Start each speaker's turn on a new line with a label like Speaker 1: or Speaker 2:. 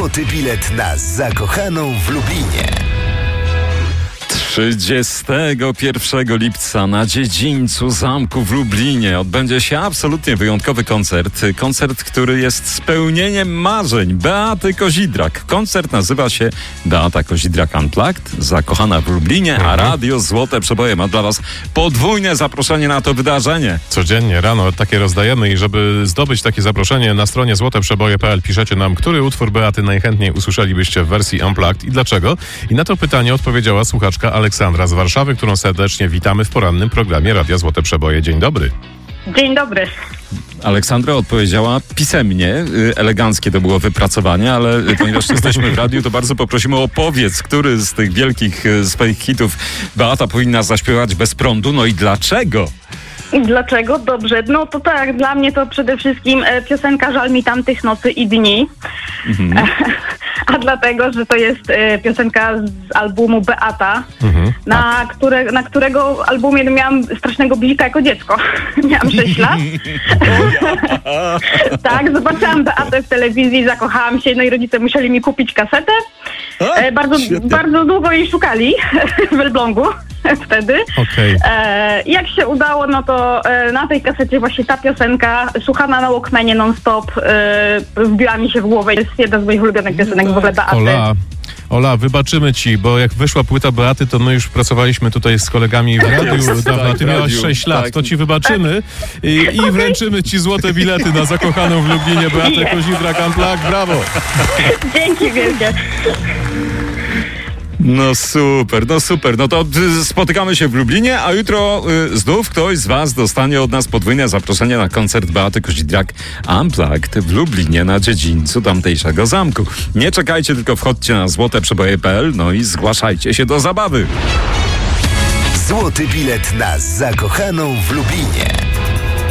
Speaker 1: Złoty bilet na zakochaną w Lublinie.
Speaker 2: 31 lipca na dziedzińcu zamku w Lublinie odbędzie się absolutnie wyjątkowy koncert. Koncert, który jest spełnieniem marzeń Beaty Kozidrak. Koncert nazywa się Beata Kozidrak Unplugged, zakochana w Lublinie, a Radio Złote Przeboje ma dla Was podwójne zaproszenie na to wydarzenie.
Speaker 3: Codziennie rano takie rozdajemy i żeby zdobyć takie zaproszenie, na stronie złoteprzeboje.pl piszecie nam, który utwór Beaty najchętniej usłyszelibyście w wersji Unplugged i dlaczego. I na to pytanie odpowiedziała słuchaczka Aleksandra z Warszawy, którą serdecznie witamy w porannym programie Radia Złote Przeboje. Dzień dobry.
Speaker 4: Dzień dobry.
Speaker 2: Aleksandra odpowiedziała pisemnie. Eleganckie to było wypracowanie, ale ponieważ jesteśmy w radiu, to bardzo poprosimy o opowiedz, który z tych wielkich swoich hitów Beata powinna zaśpiewać bez prądu. No i dlaczego?
Speaker 4: Dlaczego? Dobrze. No to tak, dla mnie to przede wszystkim piosenka Żal mi tamtych nocy i dni. A dlatego, że to jest piosenka z albumu Beata, na którego albumie miałam strasznego bzika jako dziecko. Miałam 6 lat. Tak, zobaczyłam Beatę w telewizji, zakochałam się, no i rodzice musieli mi kupić kasetę. Bardzo długo jej szukali w Elblągu wtedy.
Speaker 3: Okay.
Speaker 4: Jak się udało, no to na tej kasecie właśnie ta piosenka, słuchana na Walkmanie non-stop, wbiła mi się w głowę. Jest jedna z moich ulubionych piosenek w ogóle Beaty.
Speaker 3: Ola, wybaczymy ci, bo jak wyszła płyta Beaty, to my już pracowaliśmy tutaj z kolegami w radiu dawno. Ty miałaś 6 lat, to ci wybaczymy i wręczymy ci złote bilety na zakochaną w Lublinie Beatę Kozidrak Unplugged. Brawo!
Speaker 4: Dzięki wielkie.
Speaker 2: No super. No to spotykamy się w Lublinie, a jutro znów ktoś z Was dostanie od nas podwójne zaproszenie na koncert Beaty Kozidrak Unplugged w Lublinie na dziedzińcu tamtejszego zamku. Nie czekajcie, tylko wchodźcie na złoteprzeboje.pl, no i zgłaszajcie się do zabawy.
Speaker 1: Złoty bilet na zakochaną w Lublinie.